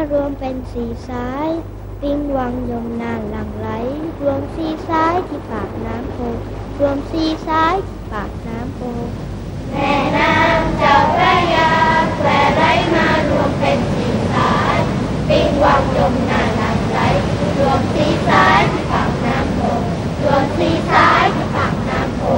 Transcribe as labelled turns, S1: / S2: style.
S1: ารวมเป็นสี่สายปิงวังยมนานหลั่งไหลรวมสี่สายที่ปากน้ำโพรวมสี่สายที่ปากน้ำโพแม่น้ำ